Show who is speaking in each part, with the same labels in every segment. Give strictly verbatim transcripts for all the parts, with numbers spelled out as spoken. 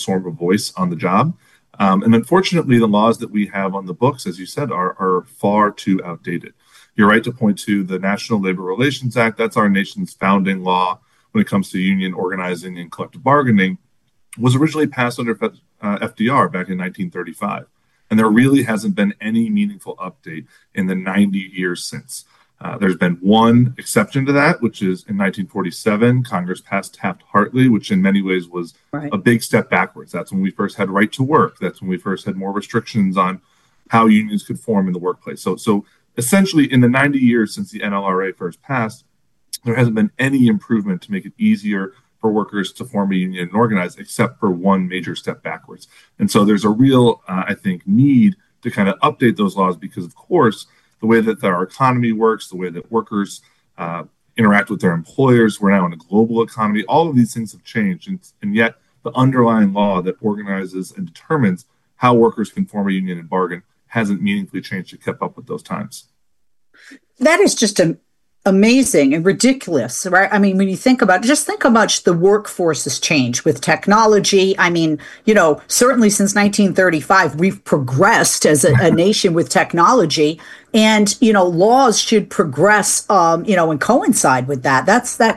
Speaker 1: more of a voice on the job. Um, and unfortunately, the laws that we have on the books, as you said, are, are far too outdated. You're right to point to the National Labor Relations Act. That's our nation's founding law when it comes to union organizing and collective bargaining. It was originally passed under uh, F D R back in nineteen thirty-five. And there really hasn't been any meaningful update in the ninety years since. Uh, there's been one exception to that, which is in nineteen forty-seven, Congress passed Taft-Hartley, which in many ways was right. a big step backwards. That's when we first had right to work. That's when we first had more restrictions on how unions could form in the workplace. So, so essentially, in the ninety years since the N L R A first passed, there hasn't been any improvement to make it easier for workers to form a union and organize, except for one major step backwards. And so there's a real, uh, I think, need to kind of update those laws because, of course, the way that our economy works, the way that workers uh, interact with their employers, we're now in a global economy, all of these things have changed. And, and yet the underlying law that organizes and determines how workers can form a union and bargain hasn't meaningfully changed to keep up with those times.
Speaker 2: That is just a amazing and ridiculous, right? I mean, when you think about, just think how much the workforce has changed with technology. I mean, you know, certainly since nineteen thirty-five, we've progressed as a, a nation with technology, and, you know, laws should progress, um, you know, and coincide with that. That's that.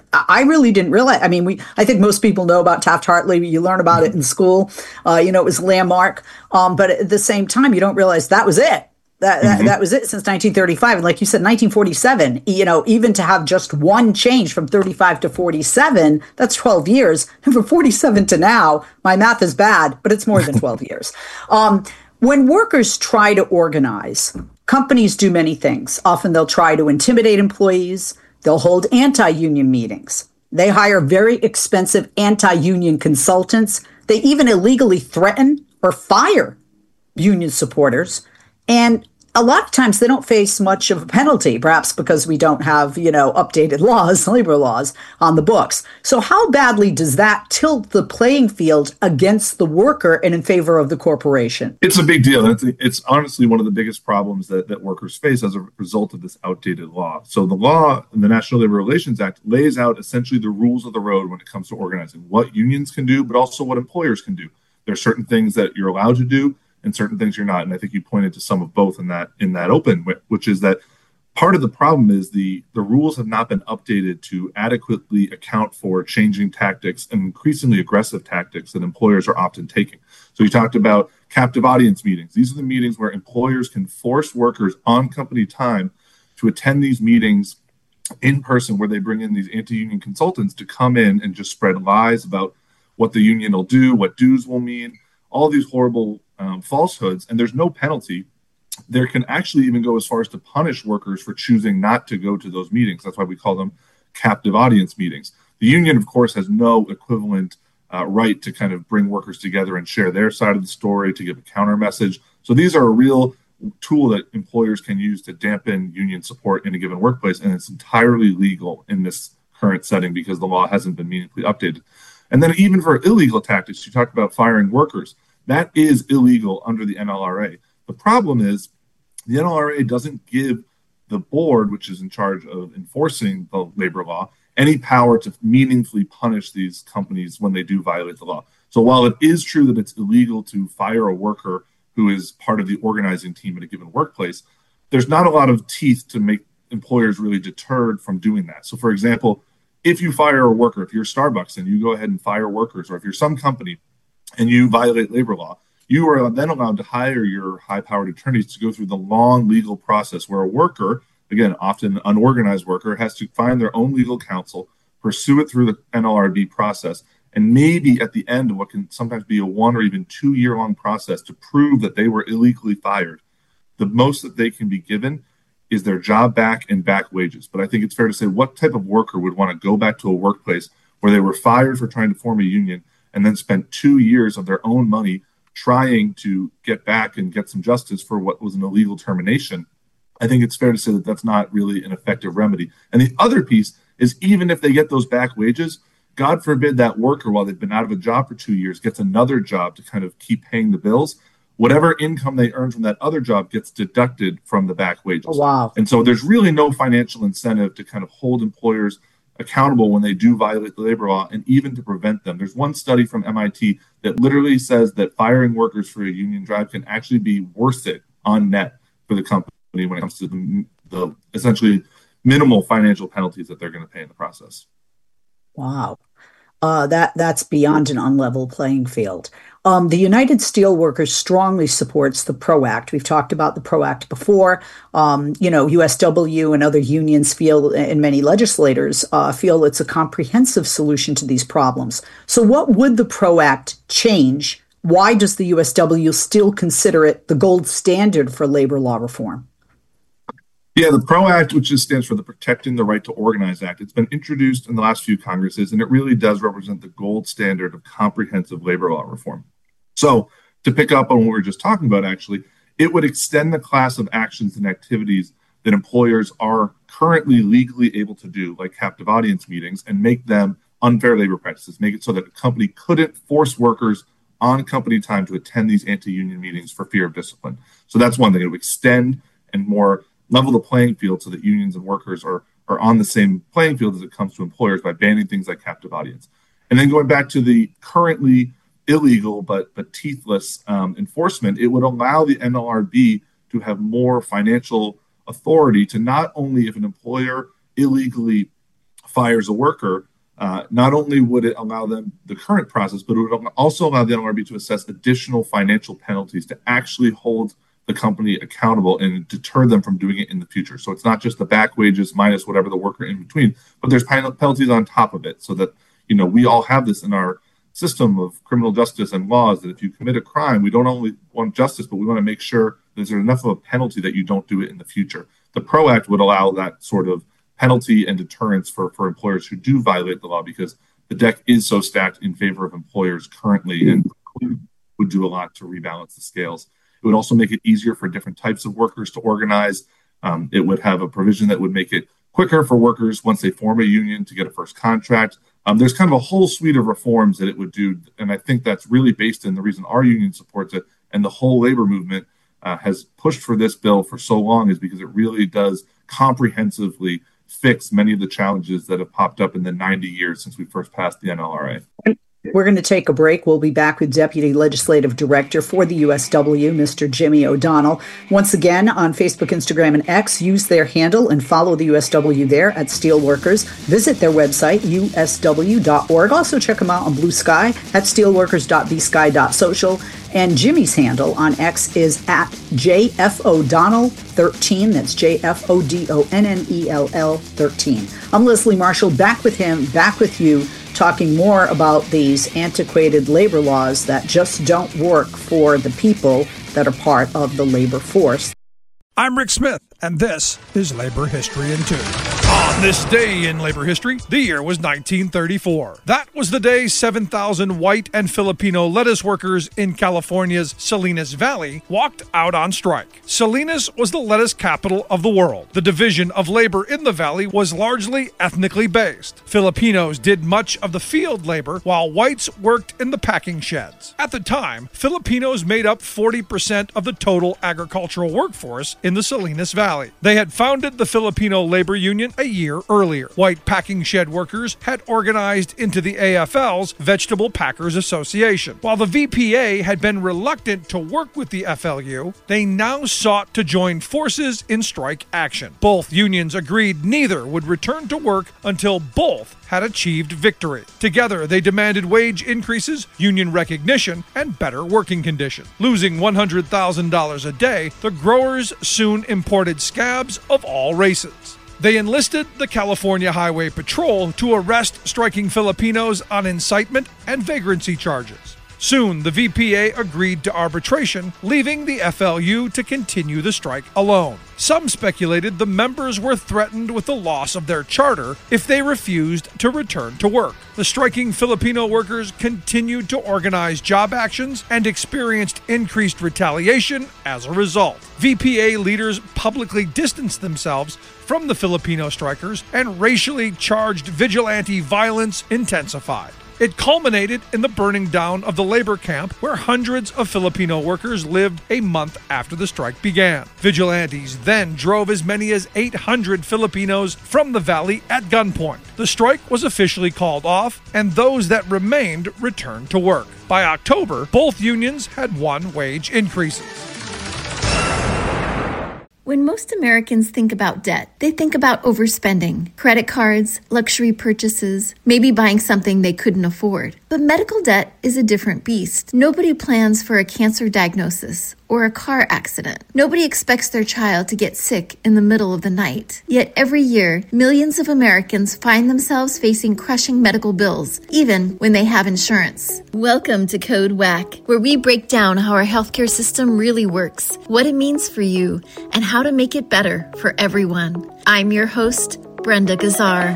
Speaker 2: I really didn't realize. I mean, we, I think most people know about Taft-Hartley. You learn about it in school. Uh, you know, it was landmark. Um, but at the same time, you don't realize that was it. That, that, mm-hmm. that was it since nineteen thirty-five. And like you said, nineteen forty-seven, you know, even to have just one change from thirty-five to forty-seven, that's twelve years. And from forty-seven to now, my math is bad, but it's more than twelve years. Um, when workers try to organize, companies do many things. Often they'll try to intimidate employees. They'll hold anti-union meetings. They hire very expensive anti-union consultants. They even illegally threaten or fire union supporters. And a lot of times they don't face much of a penalty, perhaps because we don't have, you know, updated laws, labor laws on the books. So how badly does that tilt the playing field against the worker and in favor of the corporation?
Speaker 1: It's a big deal. It's, it's honestly one of the biggest problems that, that workers face as a result of this outdated law. So the law in the National Labor Relations Act lays out essentially the rules of the road when it comes to organizing, what unions can do, but also what employers can do. There are certain things that you're allowed to do and certain things you're not. And I think you pointed to some of both in that in that open, which is that part of the problem is the, the rules have not been updated to adequately account for changing tactics and increasingly aggressive tactics that employers are often taking. So you talked about captive audience meetings. These are the meetings where employers can force workers on company time to attend these meetings in person, where they bring in these anti-union consultants to come in and just spread lies about what the union will do, what dues will mean, all these horrible Um, falsehoods, and there's no penalty. There can actually even go as far as to punish workers for choosing not to go to those meetings. That's why we call them captive audience meetings. The union, of course, has no equivalent uh, right to kind of bring workers together and share their side of the story, to give a counter message. So these are a real tool that employers can use to dampen union support in a given workplace, and it's entirely legal in this current setting because the law hasn't been meaningfully updated. And then even for illegal tactics, you talked about firing workers. That is illegal under the N L R A. The problem is the N L R A doesn't give the board, which is in charge of enforcing the labor law, any power to meaningfully punish these companies when they do violate the law. So while it is true that it's illegal to fire a worker who is part of the organizing team at a given workplace, there's not a lot of teeth to make employers really deterred from doing that. So for example, if you fire a worker, if you're Starbucks and you go ahead and fire workers, or if you're some company and you violate labor law, you are then allowed to hire your high-powered attorneys to go through the long legal process where a worker, again, often an unorganized worker, has to find their own legal counsel, pursue it through the N L R B process, and maybe at the end of what can sometimes be a one or even two-year-long process to prove that they were illegally fired, the most that they can be given is their job back and back wages. But I think it's fair to say, what type of worker would want to go back to a workplace where they were fired for trying to form a union and then spent two years of their own money trying to get back and get some justice for what was an illegal termination? I think it's fair to say that that's not really an effective remedy. And the other piece is, even if they get those back wages, God forbid that worker, while they've been out of a job for two years, gets another job to kind of keep paying the bills. Whatever income they earn from that other job gets deducted from the back wages.
Speaker 2: Oh, wow.
Speaker 1: And so there's really no financial incentive to kind of hold employers accountable when they do violate the labor law and even to prevent them. There's one study from M I T that literally says that firing workers for a union drive can actually be worth it on net for the company when it comes to the, the essentially minimal financial penalties that they're going to pay in the process.
Speaker 2: Wow. Uh, that that's beyond an unlevel playing field. Um, the United Steelworkers strongly supports the PRO Act. We've talked about the PRO Act before. Um, you know, U S W and other unions feel, and many legislators uh, feel it's a comprehensive solution to these problems. So what would the PRO Act change? Why does the U S W still consider it the gold standard for labor law reform?
Speaker 1: Yeah, the PRO Act, which just stands for the Protecting the Right to Organize Act, it's been introduced in the last few Congresses, and it really does represent the gold standard of comprehensive labor law reform. So to pick up on what we were just talking about, actually, it would extend the class of actions and activities that employers are currently legally able to do, like captive audience meetings, and make them unfair labor practices, make it so that a company couldn't force workers on company time to attend these anti-union meetings for fear of discipline. So that's one thing. It would extend and more level the playing field so that unions and workers are, are on the same playing field as it comes to employers by banning things like captive audience. And then going back to the currently illegal but but teethless um, enforcement, it would allow the N L R B to have more financial authority to not only, if an employer illegally fires a worker, uh, not only would it allow them the current process, but it would also allow the N L R B to assess additional financial penalties to actually hold the company accountable and deter them from doing it in the future. So it's not just the back wages minus whatever the worker in between, but there's penalties on top of it so that, you know, we all have this in our system of criminal justice and laws that if you commit a crime, we don't only want justice, but we want to make sure there's enough of a penalty that you don't do it in the future. The PRO Act would allow that sort of penalty and deterrence for, for employers who do violate the law, because the deck is so stacked in favor of employers currently and would do a lot to rebalance the scales. It would also make it easier for different types of workers to organize. Um, it would have a provision that would make it quicker for workers once they form a union to get a first contract. Um, there's kind of a whole suite of reforms that it would do, and I think that's really based in the reason our union supports it, and the whole labor movement uh, has pushed for this bill for so long is because it really does comprehensively fix many of the challenges that have popped up in the ninety years since we first passed the N L R A.
Speaker 2: We're going to take a break. We'll be back with Deputy Legislative Director for the U S W, Mister Jimmy O'Donnell. Once again, on Facebook, Instagram, and X, use their handle and follow the U S W there at Steelworkers. Visit their website, U S W dot org. Also check them out on Blue Sky at steelworkers dot b sky dot social. And Jimmy's handle on X is at J F O'Donnell thirteen. That's J F O D O N N E L L thirteen. I'm Leslie Marshall, back with him, back with you, talking more about these antiquated labor laws that just don't work for the people that are part of the labor force.
Speaker 3: I'm Rick Smith, and this is Labor History in Two. On this day in labor history, the year was nineteen thirty-four. That was the day seven thousand white and Filipino lettuce workers in California's Salinas Valley walked out on strike. Salinas was the lettuce capital of the world. The division of labor in the valley was largely ethnically based. Filipinos did much of the field labor, while whites worked in the packing sheds. At the time, Filipinos made up forty percent of the total agricultural workforce in the Salinas Valley. They had founded the Filipino Labor Union a year earlier. White packing shed workers had organized into the A F L's Vegetable Packers Association. While the V P A had been reluctant to work with the F L U, they now sought to join forces in strike action. Both unions agreed neither would return to work until both had achieved victory. Together, they demanded wage increases, union recognition, and better working conditions. Losing one hundred thousand dollars a day, the growers soon imported scabs of all races. They enlisted the California Highway Patrol to arrest striking Filipinos on incitement and vagrancy charges. Soon, the V P A agreed to arbitration, leaving the F L U to continue the strike alone. Some speculated the members were threatened with the loss of their charter if they refused to return to work. The striking Filipino workers continued to organize job actions and experienced increased retaliation as a result. V P A leaders publicly distanced themselves from the Filipino strikers, and racially charged vigilante violence intensified. It culminated in the burning down of the labor camp where hundreds of Filipino workers lived a month after the strike began. Vigilantes then drove as many as eight hundred Filipinos from the valley at gunpoint. The strike was officially called off, and those that remained returned to work. By October, both unions had won wage increases.
Speaker 4: When most Americans think about debt, they think about overspending, credit cards, luxury purchases, maybe buying something they couldn't afford. But medical debt is a different beast. Nobody plans for a cancer diagnosis or a car accident. Nobody expects their child to get sick in the middle of the night. Yet every year, millions of Americans find themselves facing crushing medical bills, even when they have insurance. Welcome to Code Whack, where we break down how our healthcare system really works, what it means for you, and how to make it better for everyone. I'm your host, Brenda Gazzar.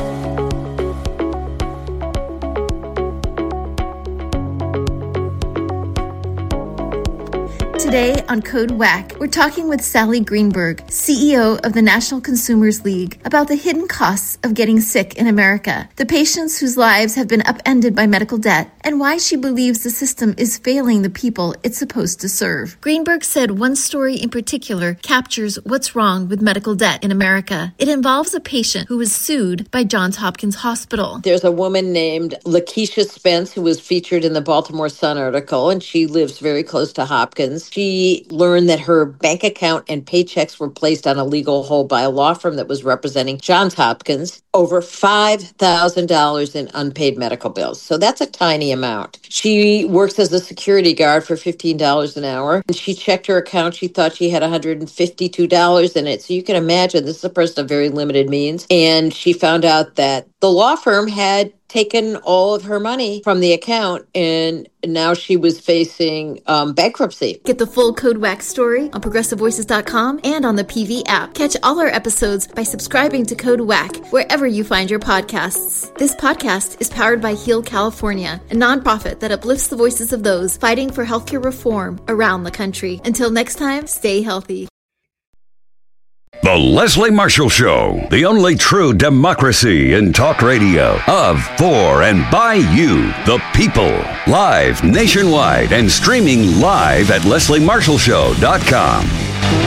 Speaker 4: Today on Code Whack, we're talking with Sally Greenberg, C E O of the National Consumers League, about the hidden costs of getting sick in America, the patients whose lives have been upended by medical debt, and why she believes the system is failing the people it's supposed to serve. Greenberg said one story in particular captures what's wrong with medical debt in America. It involves a patient who was sued by Johns Hopkins Hospital.
Speaker 5: There's a woman named Lakeisha Spence who was featured in the Baltimore Sun article, and she lives very close to Hopkins. She learned that her bank account and paychecks were placed on a legal hold by a law firm that was representing Johns Hopkins, over five thousand dollars in unpaid medical bills. So that's a tiny amount. She works as a security guard for fifteen dollars an hour. And she checked her account. She thought she had one hundred fifty-two dollars in it. So you can imagine this is a person of very limited means. And she found out that the law firm had taken all of her money from the account, and now she was facing um, bankruptcy.
Speaker 4: Get the full Code Whack story on progressive voices dot com and on the P V app. Catch all our episodes by subscribing to Code Whack wherever you find your podcasts. This podcast is powered by Heal California, a nonprofit that uplifts the voices of those fighting for healthcare reform around the country. Until next time, stay healthy.
Speaker 6: The Leslie Marshall Show, the only true democracy in talk radio, of, for, and by you, the people. Live nationwide and streaming live at leslie marshall show dot com.